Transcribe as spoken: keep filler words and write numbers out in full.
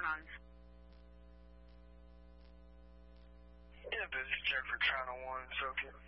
on? Yeah, this is Jeffrey Channel one, so